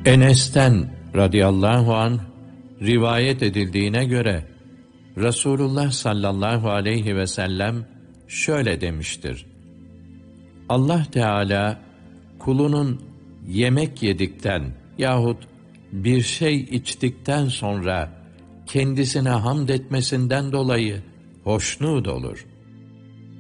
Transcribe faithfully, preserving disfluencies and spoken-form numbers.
Enes'ten radıyallahu anh rivayet edildiğine göre Resulullah sallallahu aleyhi ve sellem şöyle demiştir: Allah Teala kulunun yemek yedikten yahut bir şey içtikten sonra kendisine hamd etmesinden dolayı hoşnut olur.